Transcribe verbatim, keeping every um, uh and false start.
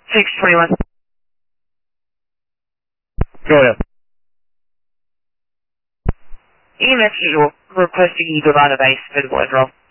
six twenty-one. Go ahead. E M S visual, requesting Eagle on a base for the blood roll.